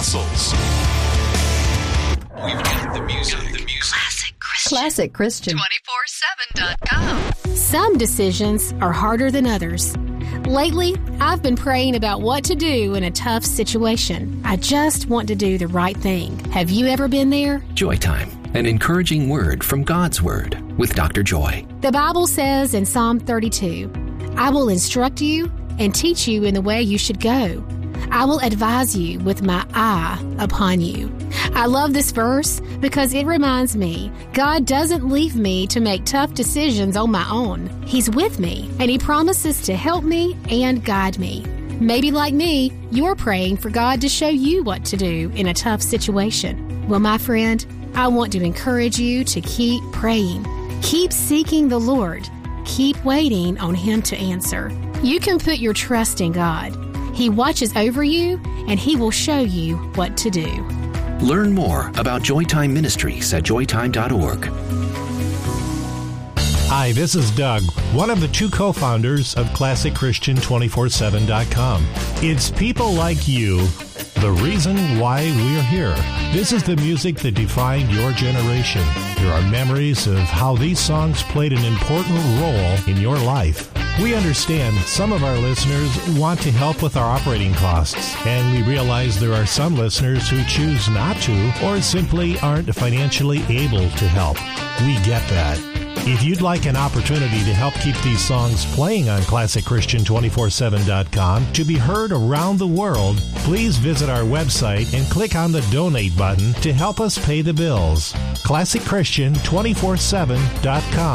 muscles. We've got the music. Classic Christian. 247.com. Some decisions are harder than others. Lately, I've been praying about what to do in a tough situation. I just want to do the right thing. Have you ever been there? Joy Time, an encouraging word from God's Word with Dr. Joy. The Bible says in Psalm 32, I will instruct you and teach you in the way you should go. I will advise you with my eye upon you. I love this verse because it reminds me God doesn't leave me to make tough decisions on my own. He's with me, and He promises to help me and guide me. Maybe like me, you're praying for God to show you what to do in a tough situation. Well, my friend, I want to encourage you to keep praying. Keep seeking the Lord. Keep waiting on Him to answer. You can put your trust in God. He watches over you, and He will show you what to do. Learn more about Joytime Ministries at joytime.org. Hi, this is Doug, one of the two co-founders of ClassicChristian247.com. It's people like you, the reason why we're here. This is the music that defined your generation. There are memories of how these songs played an important role in your life. We understand some of our listeners want to help with our operating costs, and we realize there are some listeners who choose not to or simply aren't financially able to help. We get that. If you'd like an opportunity to help keep these songs playing on ClassicChristian247.com to be heard around the world, please visit our website and click on the donate button to help us pay the bills. ClassicChristian247.com.